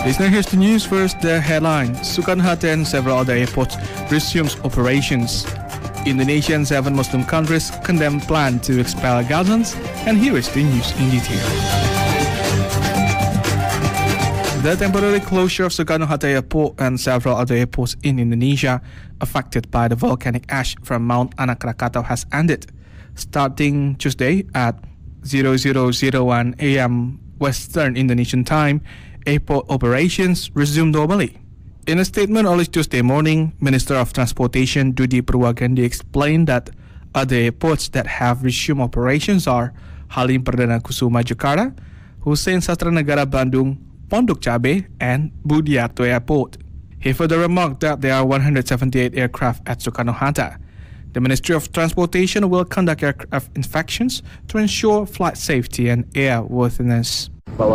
Listener, here's the news. First, the headline. Soekarno-Hatta and several other airports resumes operations. Indonesia and 7 Muslim countries condemn plan to expel Gazans. And here is the news in detail. The temporary closure of Soekarno-Hatta Airport and several other airports in Indonesia affected by the volcanic ash from Mount Anak Krakatau has ended. Starting Tuesday at 0001 a.m. Western Indonesian time, airport operations resumed normally. In a statement early Tuesday morning, Minister of Transportation Dudi Purwagandi explained that other airports that have resumed operations are Halim Perdana Kusuma Jakarta, Hussein Sastranegara Bandung, Pondok Cabe, and Budiarto Airport. He further remarked that there are 178 aircraft at Soekarno-Hatta. The Ministry of Transportation will conduct aircraft inspections to ensure flight safety and airworthiness.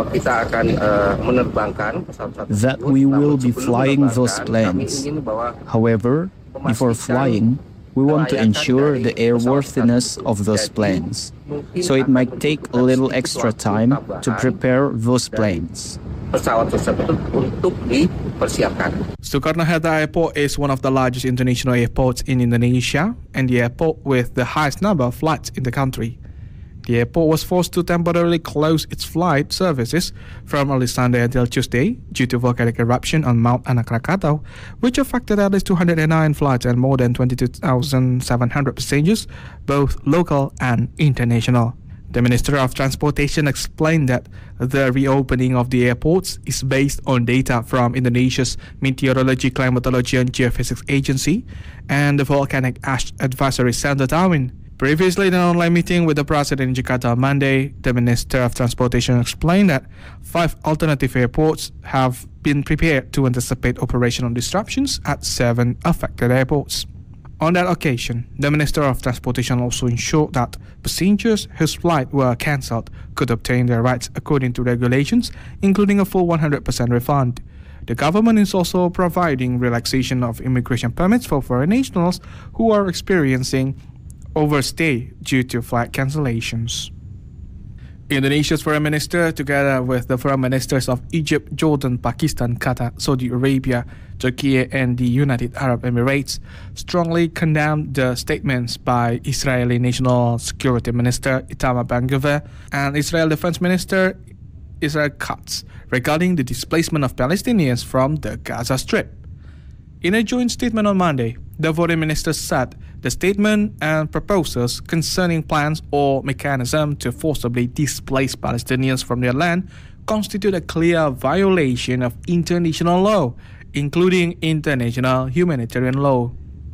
That we will be flying those planes. However, before flying, we want to ensure the airworthiness of those planes. So it might take a little extra time to prepare those planes. Soekarno-Hatta Airport is one of the largest international airports in Indonesia and the airport with the highest number of flights in the country. The airport was forced to temporarily close its flight services from early Sunday until Tuesday due to volcanic eruption on Mount Anak Krakatau, which affected at least 209 flights and more than 22,700 passengers, both local and international. The Minister of Transportation explained that the reopening of the airports is based on data from Indonesia's Meteorology, Climatology and Geophysics Agency and the Volcanic Ash Advisory Center Darwin. Previously, in an online meeting with the President in Jakarta on Monday, the Minister of Transportation explained that 5 alternative airports have been prepared to anticipate operational disruptions at 7 affected airports. On that occasion, the Minister of Transportation also ensured that passengers whose flights were cancelled could obtain their rights according to regulations, including a full 100% refund. The government is also providing relaxation of immigration permits for foreign nationals who are experiencing overstay due to flight cancellations. Indonesia's Foreign Minister, together with the Foreign Ministers of Egypt, Jordan, Pakistan, Qatar, Saudi Arabia, Turkey, and the United Arab Emirates, strongly condemned the statements by Israeli National Security Minister Itamar Ben-Gvir and Israel Defense Minister Israel Katz regarding the displacement of Palestinians from the Gaza Strip. In a joint statement on Monday, the foreign minister said the statement and proposals concerning plans or mechanism to forcibly displace Palestinians from their land constitute a clear violation of international law, including international humanitarian law.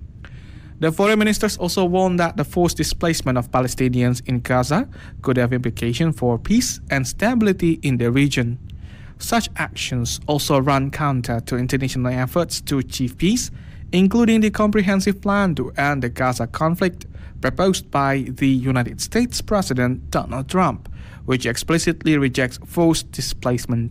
The foreign ministers also warned that the forced displacement of Palestinians in Gaza could have implications for peace and stability in the region. Such actions also run counter to international efforts to achieve peace, including the comprehensive plan to end the Gaza conflict proposed by the United States President Donald Trump, which explicitly rejects forced displacement.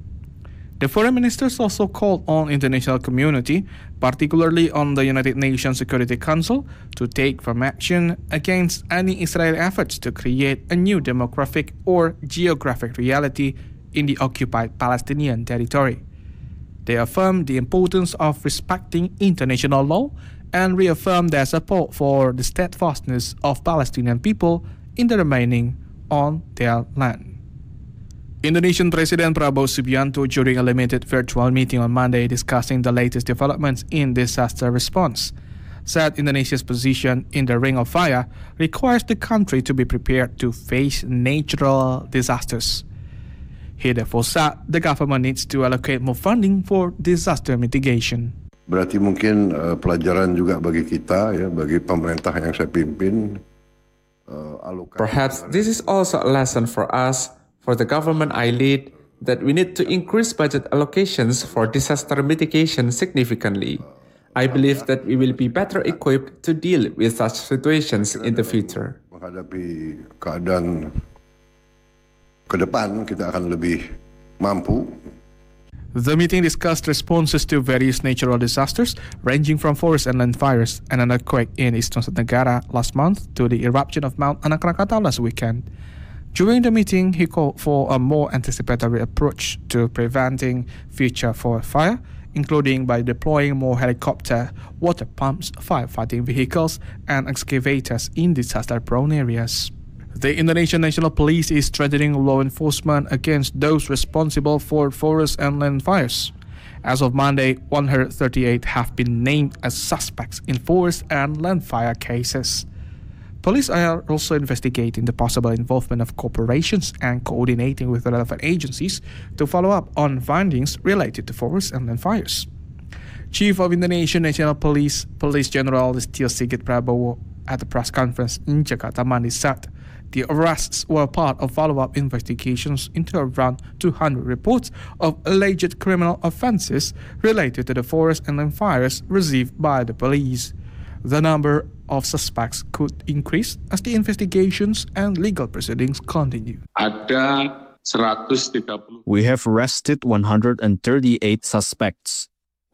The foreign ministers also called on the international community, particularly on the United Nations Security Council, to take firm action against any Israeli efforts to create a new demographic or geographic reality in the occupied Palestinian territory. They affirmed the importance of respecting international law and reaffirmed their support for the steadfastness of Palestinian people in the remaining on their land. Indonesian President Prabowo Subianto, during a limited virtual meeting on Monday discussing the latest developments in disaster response, said Indonesia's position in the Ring of Fire requires the country to be prepared to face natural disasters. He therefore said the government needs to allocate more funding for disaster mitigation. Berarti mungkin pelajaran juga bagi kita, ya, bagi pemerintah yang saya pimpin. Perhaps this is also a lesson for us, for the government I lead, that we need to increase budget allocations for disaster mitigation significantly. I believe that we will be better equipped to deal with such situations in the future. Menghadapi keadaan ke depan, kita akan lebih mampu. The meeting discussed responses to various natural disasters, ranging from forest and land fires and an earthquake in Eastern Negara last month to the eruption of Mount Anak Krakatau last weekend. During the meeting, he called for a more anticipatory approach to preventing future forest fire, including by deploying more helicopter, water pumps, firefighting vehicles, and excavators in disaster-prone areas. The Indonesian National Police is strengthening law enforcement against those responsible for forest and land fires. As of Monday, 138 have been named as suspects in forest and land fire cases. Police are also investigating the possible involvement of corporations and coordinating with relevant agencies to follow up on findings related to forest and land fires. Chief of Indonesian National Police, Police General Listio Sigit Prabowo, at the press conference in Jakarta Monday said the arrests were part of follow-up investigations into around 200 reports of alleged criminal offences related to the forest and land fires received by the police. The number of suspects could increase as the investigations and legal proceedings continue. We have arrested 138 suspects,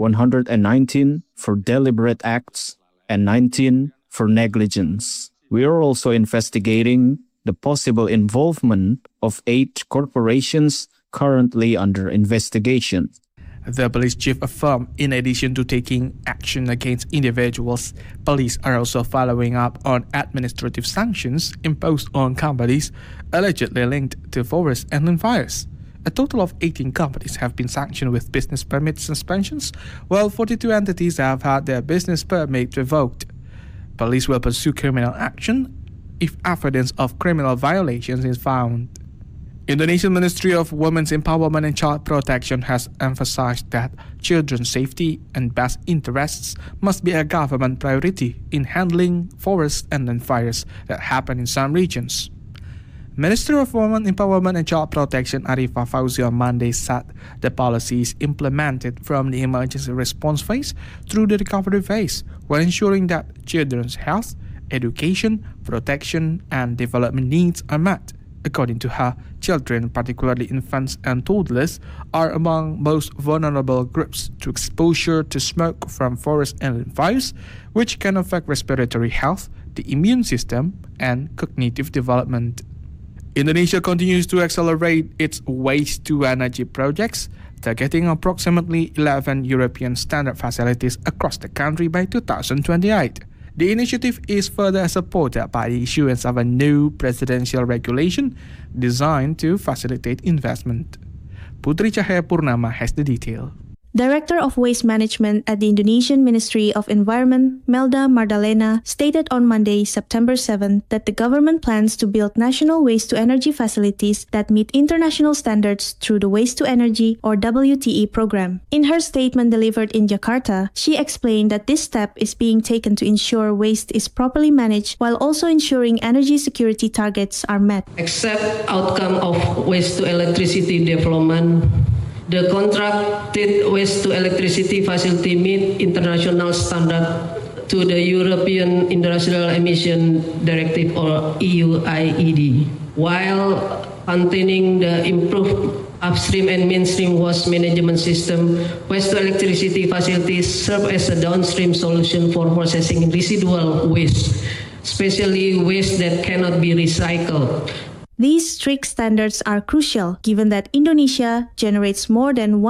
119 for deliberate acts and 19 for negligence. We are also investigating the possible involvement of 8 corporations currently under investigation. The police chief affirmed in addition to taking action against individuals, police are also following up on administrative sanctions imposed on companies allegedly linked to forest and land fires. A total of 18 companies have been sanctioned with business permit suspensions, while 42 entities have had their business permit revoked. Police will pursue criminal action if evidence of criminal violations is found. Indonesian Ministry of Women's Empowerment and Child Protection has emphasized that children's safety and best interests must be a government priority in handling forest and land fires that happen in some regions. Minister of Women Empowerment and Child Protection Arifah Fauzi on Monday said the policy is implemented from the emergency response phase through the recovery phase, while ensuring that children's health, education, protection, and development needs are met. According to her, children, particularly infants and toddlers, are among most vulnerable groups to exposure to smoke from forest and land fires, which can affect respiratory health, the immune system, and cognitive development. Indonesia continues to accelerate its waste-to-energy projects, targeting approximately 11 European standard facilities across the country by 2028. The initiative is further supported by the issuance of a new presidential regulation designed to facilitate investment. Putri Cahaya Purnama has the detail. Director of Waste Management at the Indonesian Ministry of Environment, Melda Mardalena, stated on Monday, September 7, that the government plans to build national waste-to-energy facilities that meet international standards through the Waste-to-Energy or WTE program. In her statement delivered in Jakarta, she explained that this step is being taken to ensure waste is properly managed while also ensuring energy security targets are met. Except outcome of waste-to-electricity development, the contracted waste-to-electricity facility meet international standard to the European Industrial Emission Directive or EU-IED, while containing the improved upstream and mainstream waste management system. Waste-to-electricity facilities serve as a downstream solution for processing residual waste, especially waste that cannot be recycled. These strict standards are crucial given that Indonesia generates more than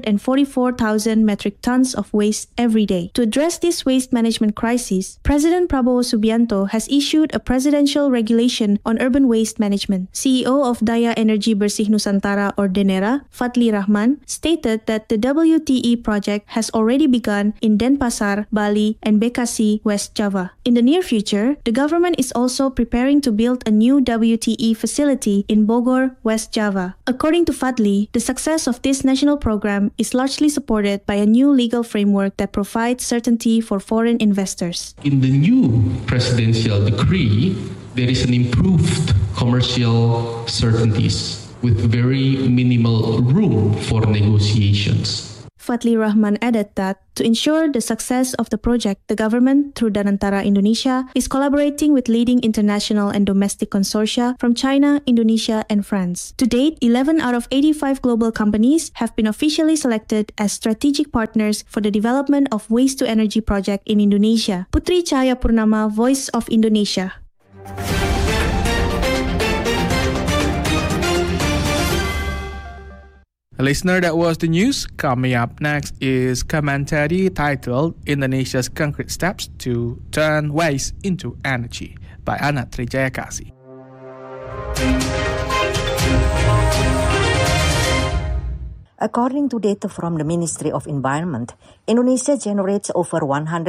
144,000 metric tons of waste every day. To address this waste management crisis, President Prabowo Subianto has issued a presidential regulation on urban waste management. CEO of Daya Energi Bersih Nusantara or DENERA, Fadli Rahman, stated that the WTE project has already begun in Denpasar, Bali, and Bekasi, West Java. In the near future, the government is also preparing to build a new WTE facility in Bogor, West Java. According to Fadli, the success of this national program is largely supported by a new legal framework that provides certainty for foreign investors. In the new presidential decree, there is an improved commercial certainties with very minimal room for negotiations. Fadli Rahman added that to ensure the success of the project, the government, through Danantara Indonesia, is collaborating with leading international and domestic consortia from China, Indonesia, and France. To date, 11 out of 85 global companies have been officially selected as strategic partners for the development of waste-to-energy project in Indonesia. Putri Cahaya Purnama, Voice of Indonesia. Listener, that was the news. Coming up next is commentary titled Indonesia's Concrete Steps to Turn Waste into Energy by Anat Trijayakasi. According to data from the Ministry of Environment, Indonesia generates over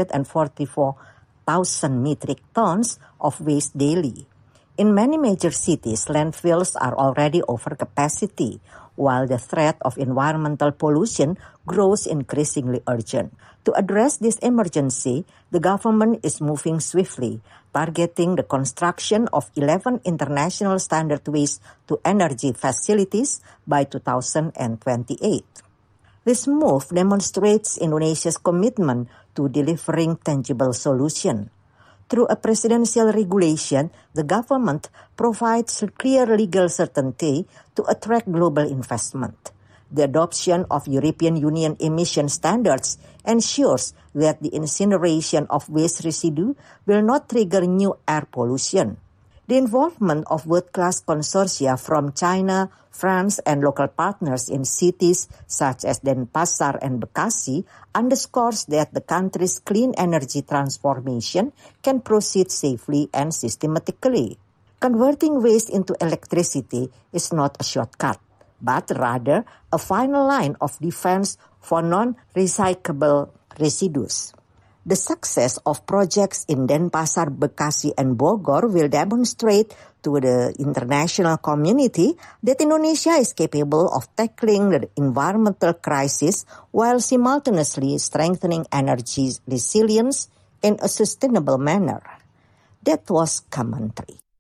144,000 metric tons of waste daily. In many major cities, landfills are already over capacity, while the threat of environmental pollution grows increasingly urgent. To address this emergency, the government is moving swiftly, targeting the construction of 11 international standard waste-to-energy facilities by 2028. This move demonstrates Indonesia's commitment to delivering tangible solutions. Through a presidential regulation, the government provides clear legal certainty to attract global investment. The adoption of European Union emission standards ensures that the incineration of waste residue will not trigger new air pollution. The involvement of world-class consortia from China, France, and local partners in cities such as Denpasar and Bekasi underscores that the country's clean energy transformation can proceed safely and systematically. Converting waste into electricity is not a shortcut, but rather a final line of defense for non-recyclable residues. The success of projects in Denpasar, Bekasi, and Bogor will demonstrate to the international community that Indonesia is capable of tackling the environmental crisis while simultaneously strengthening energy resilience in a sustainable manner. That was commentary.